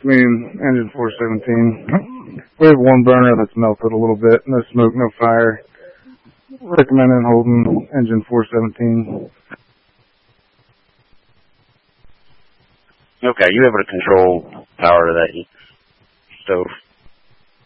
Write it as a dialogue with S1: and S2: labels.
S1: mean, engine 417. We have one burner that's melted a little bit. No smoke, no fire. Recommending holding engine 417.
S2: Okay, you able to control power to that stove?